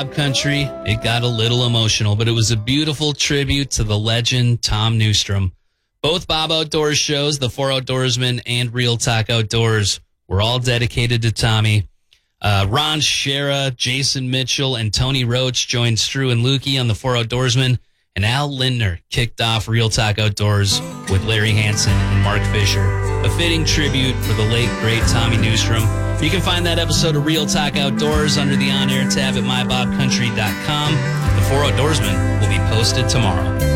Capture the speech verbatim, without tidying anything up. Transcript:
Country, it got a little emotional, but it was a beautiful tribute to the legend Tom Newstrom. Both Bob Outdoors shows, The Four Outdoorsmen and Real Talk Outdoors, were all dedicated to Tommy. Uh, Ron Shera, Jason Mitchell, and Tony Roach joined Stru and Lukey on The Four Outdoorsmen, and Al Lindner kicked off Real Talk Outdoors with Larry Hansen and Mark Fisher. A fitting tribute for the late, great Tommy Newstrom. You can find that episode of Real Talk Outdoors under the on-air tab at my bob country dot com. The Four Outdoorsmen will be posted tomorrow.